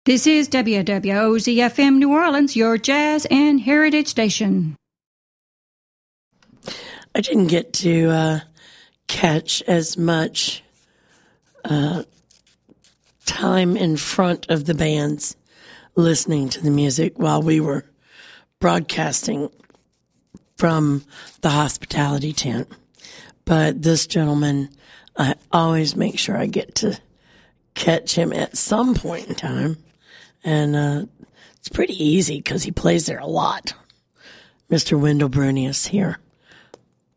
This is WWOZ-FM New Orleans, your jazz and heritage station. I didn't get to catch as much time in front of the bands listening to the music while we were broadcasting from the hospitality tent. But this gentleman, I always make sure I get to catch him at some point in time. And it's pretty easy because he plays there a lot. Mr. Wendell Brunious here.